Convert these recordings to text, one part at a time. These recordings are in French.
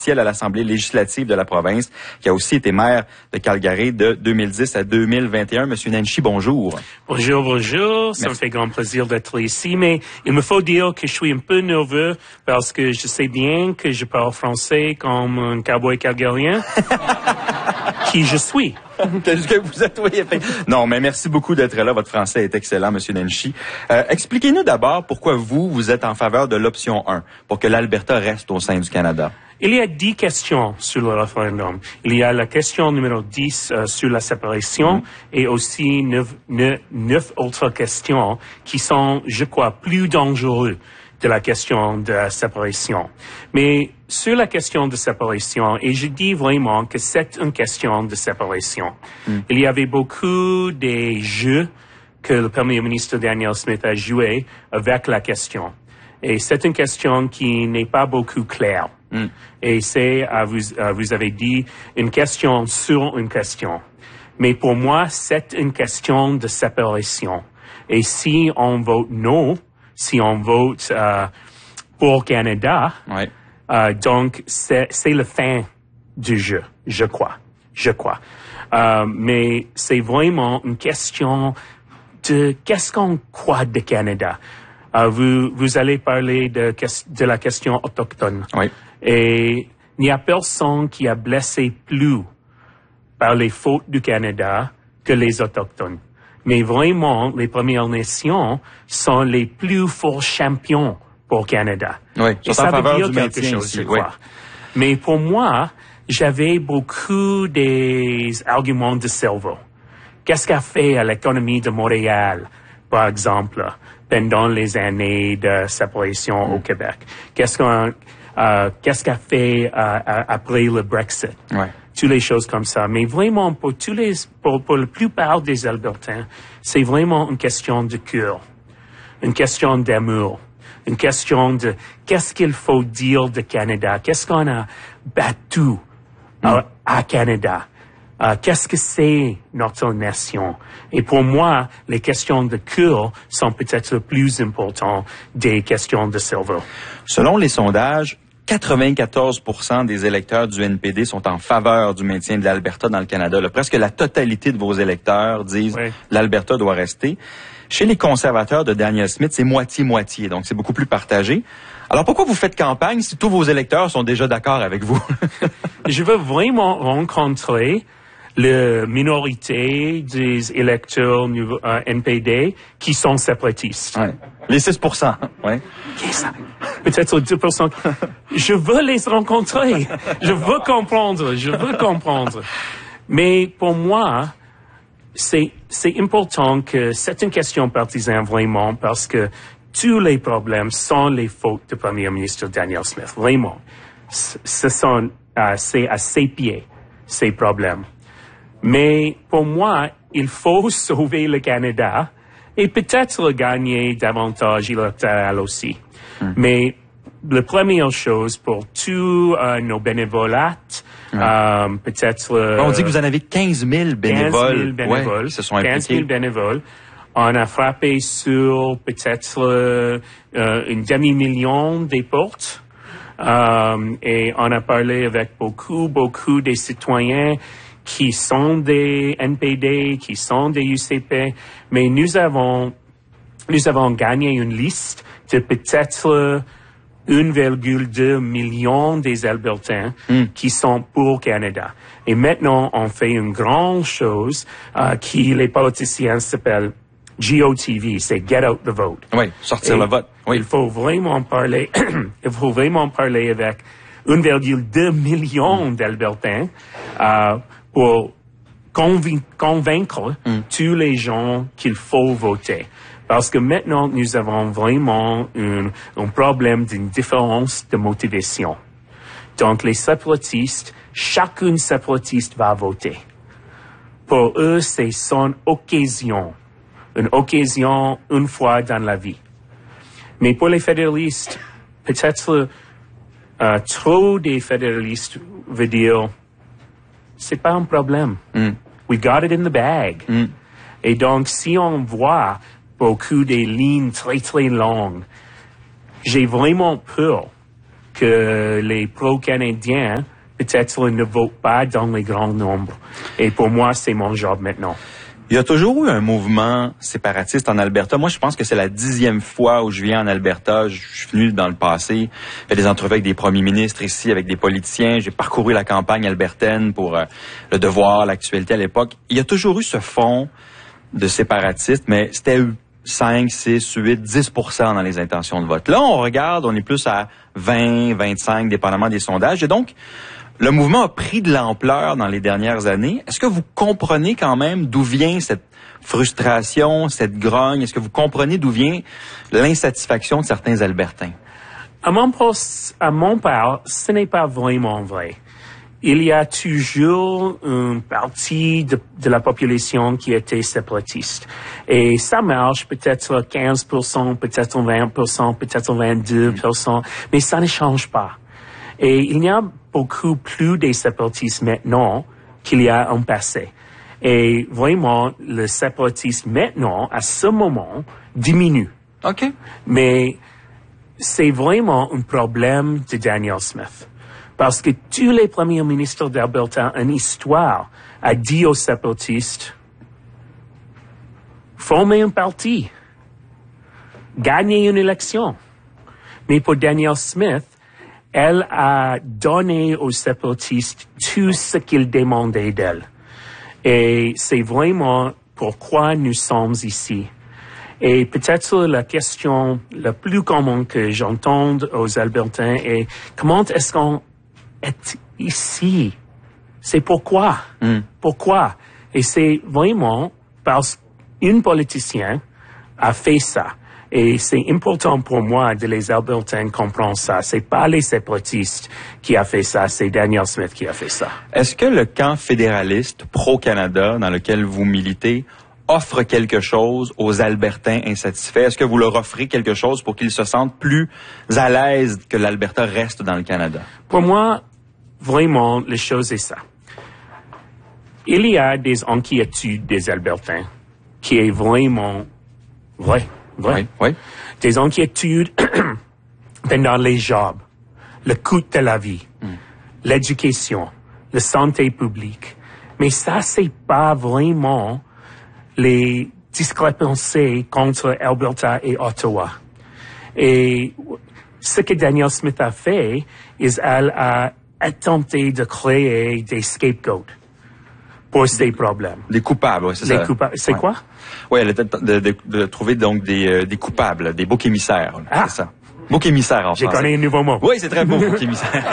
à l'Assemblée législative de la province, qui a aussi été maire de Calgary de 2010 à 2021. Monsieur Nenshi, bonjour. Bonjour, bonjour. Merci. Ça me fait grand plaisir d'être ici, mais il me faut dire que je suis un peu nerveux parce que je sais bien que je parle français comme un cowboy calgarien. Qui je suis. Que vous êtes, oui, non, mais merci beaucoup d'être là. Votre français est excellent, Monsieur Nenshi. Expliquez-nous d'abord pourquoi vous êtes en faveur de l'option 1, pour que l'Alberta reste au sein du Canada. Il y a 10 questions sur le référendum. Il y a la question numéro 10 sur la séparation et aussi 9 autres questions qui sont, je crois, plus dangereuses de la question de la séparation. Mais sur la question de séparation, et je dis vraiment que c'est une question de séparation. Il y avait beaucoup de jeux que le Premier ministre Daniel Smith a joué avec la question. Et c'est une question qui n'est pas beaucoup claire. Et c'est, vous avez dit, une question sur une question. Mais pour moi, c'est une question de séparation. Et si on vote non, si on vote pour Canada, donc c'est la fin du jeu, je crois. Mais c'est vraiment une question de qu'est-ce qu'on croit de Canada. Vous allez parler de la question autochtone. Oui. Et il n'y a personne qui a blessé plus par les fautes du Canada que les Autochtones. Mais vraiment, les Premières Nations sont les plus forts champions pour Canada. Oui, et ça veut dire quelque chose, ici, je crois. Mais pour moi, j'avais beaucoup des arguments de cerveau. Qu'est-ce qu'a fait à l'économie de Montréal, par exemple, pendant les années de séparation au Québec? Qu'est-ce qu'a fait après le Brexit? Toutes les choses comme ça. Mais vraiment, pour la plupart des Albertains, c'est vraiment une question de cœur, une question d'amour, une question de qu'est-ce qu'il faut dire de Canada, qu'est-ce qu'on a battu à Canada, qu'est-ce que c'est notre nation. Et pour moi, les questions de cœur sont peut-être plus importantes des questions de cerveau. Selon les sondages, 94% des électeurs du NPD sont en faveur du maintien de l'Alberta dans le Canada. Presque la totalité de vos électeurs disent l'Alberta doit rester. Chez les conservateurs de Daniel Smith, c'est moitié-moitié, donc c'est beaucoup plus partagé. Alors pourquoi vous faites campagne si tous vos électeurs sont déjà d'accord avec vous? Je veux vraiment rencontrer la minorité des électeurs NPD qui sont séparatistes. Les 6%, Peut-être 2%. Je veux les rencontrer. Je veux comprendre. Mais pour moi, c'est important que c'est une question partisane vraiment parce que tous les problèmes sont les fautes du Premier ministre Daniel Smith. Vraiment. C'est à ses pieds, ces problèmes. Mais pour moi, il faut sauver le Canada et peut-être gagner davantage électoral aussi. Mais la première chose pour tous nos bénévolates, peut-être... On dit que vous en avez 15 000 bénévoles. 15 000 bénévoles. Qui se sont impliqués. 15 000 bénévoles. On a frappé sur peut-être une demi-million des portes. Et on a parlé avec beaucoup des citoyens qui sont des NPD, qui sont des UCP, mais nous avons gagné une liste de peut-être 1,2 million des Albertains qui sont pour Canada. Et maintenant, on fait une grande chose qui les politiciens s'appellent GOTV, c'est Get Out the Vote. Oui, sortir le vote. Oui. Il faut vraiment parler avec 1,2 million d'Albertains pour convaincre tous les gens qu'il faut voter. Parce que maintenant, nous avons vraiment un problème d'une différence de motivation. Donc, les séparatistes, chacun séparatiste va voter. Pour eux, c'est son occasion. Une occasion une fois dans la vie. Mais pour les fédéralistes, peut-être trop des fédéralistes veut dire c'est pas un problème. We got it in the bag. Et donc, si on voit beaucoup des lignes très longues, j'ai vraiment peur que les pro-Canadiens, peut-être, ne votent pas dans les grands nombres. Et pour moi, c'est mon job maintenant. Il y a toujours eu un mouvement séparatiste en Alberta. Moi, je pense que c'est la 10e fois où je viens en Alberta. Je suis venu dans le passé, fait des entrevues avec des premiers ministres ici, avec des politiciens. J'ai parcouru la campagne albertaine pour Le Devoir, l'actualité à l'époque. Il y a toujours eu ce fond de séparatistes, mais c'était 5, 6, 8, 10% dans les intentions de vote. Là, on regarde, on est plus à 20, 25, dépendamment des sondages. Et donc, le mouvement a pris de l'ampleur dans les dernières années. Est-ce que vous comprenez quand même d'où vient cette frustration, cette grogne? Est-ce que vous comprenez d'où vient l'insatisfaction de certains Albertains? À mon part, ce n'est pas vraiment vrai. Il y a toujours une partie de la population qui était séparatiste. Et ça marche peut-être 15%, peut-être 20%, peut-être 22%, mais ça ne change pas. Et il y a beaucoup plus de séparatistes maintenant qu'il y a en passé. Et vraiment, le séparatisme maintenant, à ce moment, diminue. OK. Mais c'est vraiment un problème de Danielle Smith. Parce que tous les premiers ministres d'Alberta en histoire ont dit aux séparatistes, formez un parti, gagnez une élection. Mais pour Danielle Smith, elle a donné aux séparatistes tout ce qu'ils demandaient d'elle. Et c'est vraiment pourquoi nous sommes ici. Et peut-être la question la plus commune que j'entends aux Albertains est comment est-ce qu'on est ici? C'est pourquoi? Pourquoi? Et c'est vraiment parce qu'un politicien a fait ça. Et c'est important pour moi de les Albertains comprendre ça. C'est pas les séparatistes qui a fait ça, c'est Danielle Smith qui a fait ça. Est-ce que le camp fédéraliste pro-Canada dans lequel vous militez offre quelque chose aux Albertains insatisfaits? Est-ce que vous leur offrez quelque chose pour qu'ils se sentent plus à l'aise que l'Alberta reste dans le Canada? Pour moi, vraiment, la chose est ça. Il y a des inquiétudes des Albertains qui est vraiment vrai. Oui. Des inquiétudes pendant les jobs, le coût de la vie, l'éducation, la santé publique. Mais ça, c'est pas vraiment les discrepancies contre Alberta et Ottawa. Et ce que Danielle Smith a fait, elle a tenté de créer des scapegoats pour ces problèmes. Des coupables, oui, c'est ça. C'est quoi? Oui, elle était de trouver donc des coupables, des boucs émissaires. Ah. C'est ça. Boucs émissaires en français. J'ai connu un nouveau mot. Oui, c'est très beau, boucs émissaires.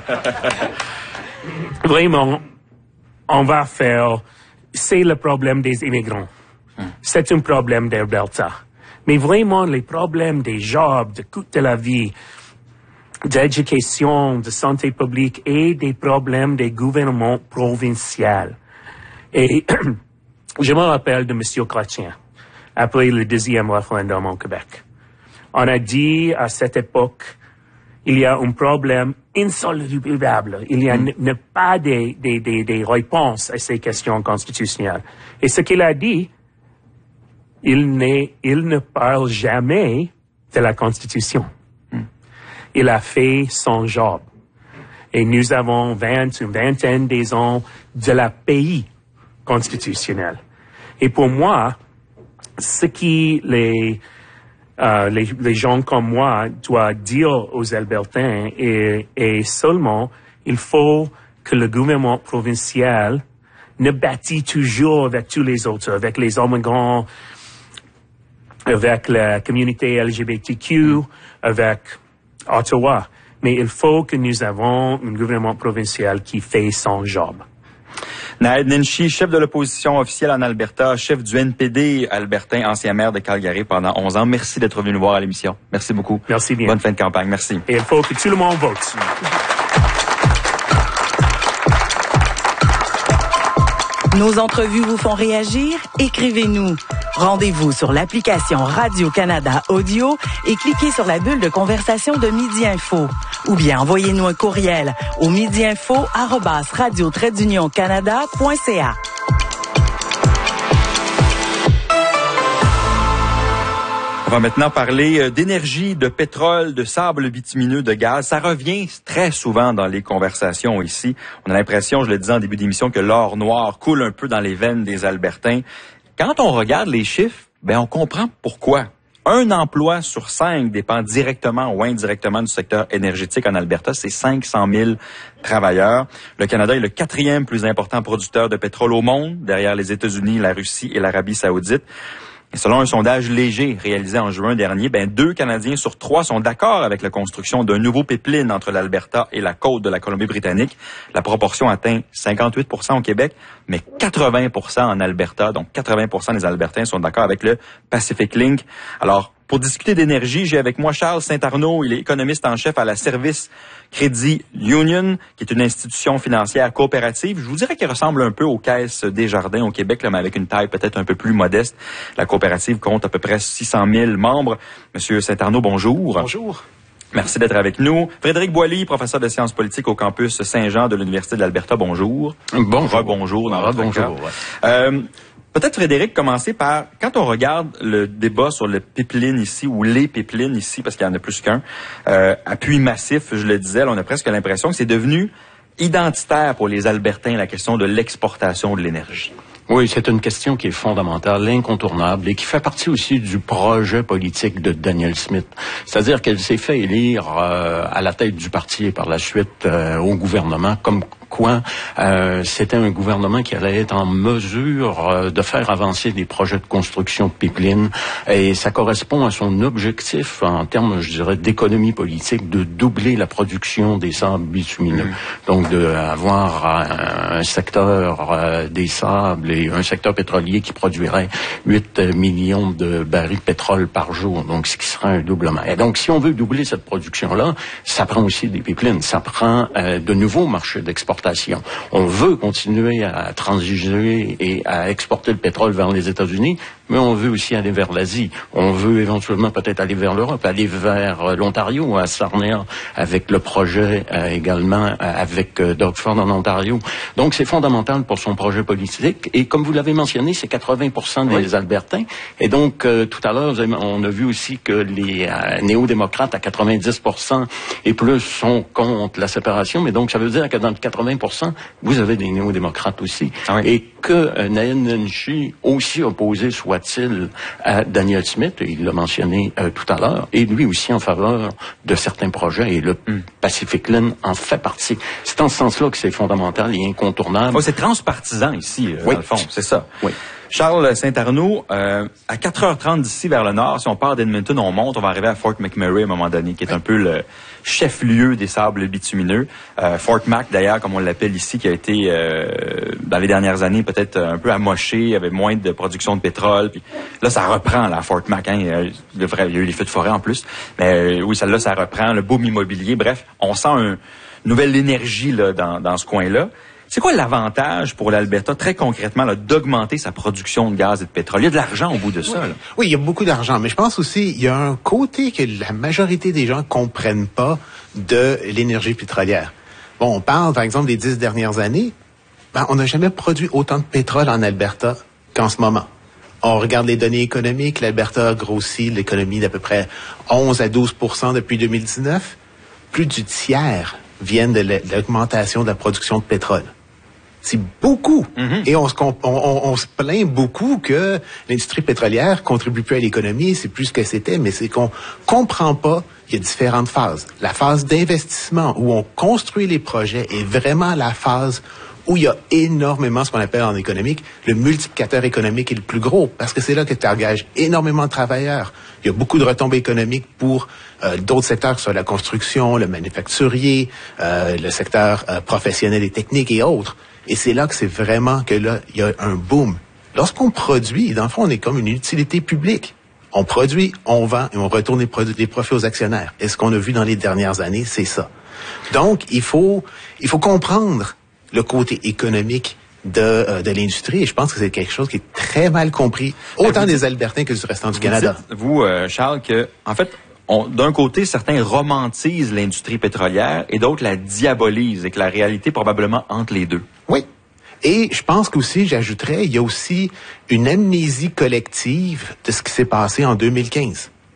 Vraiment, on va faire... C'est le problème des immigrants. C'est un problème d'Alberta. Mais vraiment, les problèmes des jobs, du coût de la vie, d'éducation, de santé publique et des problèmes des gouvernements provinciaux. Et je me rappelle de M. Chrétien, après le deuxième référendum au Québec. On a dit à cette époque, il y a un problème insoluble. Il n'y a pas des réponses à ces questions constitutionnelles. Et ce qu'il a dit, il ne parle jamais de la Constitution. Il a fait son job. Et nous avons une vingtaine des ans de la pays constitutionnel. Et pour moi, ce qui les gens comme moi doivent dire aux Albertains est seulement, il faut que le gouvernement provincial ne bâtit toujours avec tous les autres, avec les immigrants, avec la communauté LGBTQ, avec Ottawa. Mais il faut que nous avons un gouvernement provincial qui fait son job. Naheed Nenshi, chef de l'opposition officielle en Alberta, chef du NPD albertain, ancien maire de Calgary pendant 11 ans. Merci d'être venu nous voir à l'émission. Merci beaucoup. Merci bien. Bonne fin de campagne. Merci. Et il faut que tout le monde vote. Nos entrevues vous font réagir? Écrivez-nous. Rendez-vous sur l'application Radio-Canada Audio et cliquez sur la bulle de conversation de Midi Info. Ou bien envoyez-nous un courriel au midiinfo@radio-canada.ca. On va maintenant parler d'énergie, de pétrole, de sable bitumineux, de gaz. Ça revient très souvent dans les conversations ici. On a l'impression, je le disais en début d'émission, que l'or noir coule un peu dans les veines des Albertains. Quand on regarde les chiffres, on comprend pourquoi. 1 emploi sur 5 dépend directement ou indirectement du secteur énergétique en Alberta. C'est 500 000 travailleurs. Le Canada est le 4e plus important producteur de pétrole au monde, derrière les États-Unis, la Russie et l'Arabie saoudite. Et selon un sondage léger réalisé en juin dernier, 2 Canadiens sur 3 sont d'accord avec la construction d'un nouveau pipeline entre l'Alberta et la côte de la Colombie-Britannique. La proportion atteint 58% au Québec, mais 80% en Alberta. Donc 80% des Albertains sont d'accord avec le Pacific Link. Alors, pour discuter d'énergie, j'ai avec moi Charles Saint-Arnaud. Il est économiste en chef à la Service Crédit Union, qui est une institution financière coopérative. Je vous dirais qu'elle ressemble un peu aux caisses Desjardins au Québec, mais avec une taille peut-être un peu plus modeste. La coopérative compte à peu près 600 000 membres. Monsieur Saint-Arnaud, bonjour. Bonjour. Merci d'être avec nous. Frédéric Boily, professeur de sciences politiques au campus Saint-Jean de l'Université de l'Alberta, bonjour. Bonjour. Rebonjour dans votre cas. Ouais. Peut-être, Frédéric, commencer par, quand on regarde le débat sur le pipeline ici, ou les pipelines ici, parce qu'il y en a plus qu'un, appui massif, je le disais, là, on a presque l'impression que c'est devenu identitaire pour les Albertains, la question de l'exportation de l'énergie. Oui, c'est une question qui est fondamentale, incontournable, et qui fait partie aussi du projet politique de Danielle Smith. C'est-à-dire qu'elle s'est fait élire à la tête du parti et par la suite au gouvernement comme quoi c'était un gouvernement qui allait être en mesure de faire avancer des projets de construction de pipeline, et ça correspond à son objectif en termes, je dirais, d'économie politique, de doubler la production des sables bitumineux. Donc d'avoir un secteur des sables et un secteur pétrolier qui produirait 8 millions de barils de pétrole par jour, donc ce qui serait un doublement. Et donc si on veut doubler cette production-là, ça prend aussi des pipelines, ça prend de nouveaux marchés d'exportation. On veut continuer à transiger et à exporter le pétrole vers les États-Unis, mais on veut aussi aller vers l'Asie. On veut éventuellement peut-être aller vers l'Europe, aller vers l'Ontario, à Sarnia, avec le projet également avec Doug Ford en Ontario. Donc c'est fondamental pour son projet politique. Et comme vous l'avez mentionné, c'est 80% des Albertains. Et donc tout à l'heure, on a vu aussi que les néo-démocrates à 90% et plus sont contre la séparation. Mais donc ça veut dire que dans le 80%, vous avez des néo-démocrates aussi. Et que Naheed Nenshi, aussi opposé soit-il à Danielle Smith, il l'a mentionné tout à l'heure, et lui aussi en faveur de certains projets, et le Pacific Link en fait partie. C'est en ce sens-là que c'est fondamental et incontournable. Oh, c'est transpartisan ici, dans le fond, c'est ça. Oui. Charles Saint-Arnaud, à 4h30 d'ici vers le nord, si on part d'Edmonton, on monte, on va arriver à Fort McMurray à un moment donné, qui est un peu le chef-lieu des sables bitumineux. Fort Mac, d'ailleurs, comme on l'appelle ici, qui a été, dans les dernières années, peut-être un peu amoché, avait moins de production de pétrole. Puis là, ça reprend, là, à Fort Mac. Hein, il y a eu les feux de forêt en plus. Mais oui, celle-là, ça reprend, le boom immobilier. Bref, on sent une nouvelle énergie là, dans ce coin-là. C'est quoi l'avantage pour l'Alberta, très concrètement, là, d'augmenter sa production de gaz et de pétrole? Il y a de l'argent au bout de ça. Là. Oui, il y a beaucoup d'argent, mais je pense aussi il y a un côté que la majorité des gens comprennent pas de l'énergie pétrolière. Bon, on parle, par exemple, des 10 dernières années, on n'a jamais produit autant de pétrole en Alberta qu'en ce moment. On regarde les données économiques, l'Alberta a grossi l'économie d'à peu près 11 à 12% depuis 2019. Plus du tiers viennent de l'augmentation de la production de pétrole. C'est beaucoup. Et on se plaint beaucoup que l'industrie pétrolière contribue plus à l'économie, c'est plus ce que c'était, mais c'est qu'on comprend pas qu'il y a différentes phases. La phase d'investissement, où on construit les projets, est vraiment la phase où il y a énormément, ce qu'on appelle en économique, le multiplicateur économique est le plus gros, parce que c'est là que tu engages énormément de travailleurs. Il y a beaucoup de retombées économiques pour d'autres secteurs, que ce soit la construction, le manufacturier, le secteur professionnel et technique et autres. Et c'est là que c'est vraiment que là, il y a un boom. Lorsqu'on produit, dans le fond, on est comme une utilité publique. On produit, on vend et on retourne les profits aux actionnaires. Et ce qu'on a vu dans les dernières années, c'est ça. Donc, il faut comprendre le côté économique de l'industrie, et je pense que c'est quelque chose qui est très mal compris, autant des Albertains que du restant du Canada. Vous, Charles, que, en fait, d'un côté, certains romantisent l'industrie pétrolière et d'autres la diabolisent, et que la réalité probablement entre les deux. Oui. Et je pense qu'aussi, j'ajouterais, il y a aussi une amnésie collective de ce qui s'est passé en 2015.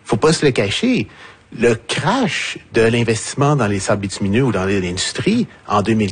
faut pas se le cacher. Le crash de l'investissement dans les sables bitumineux ou dans l'industrie en 2000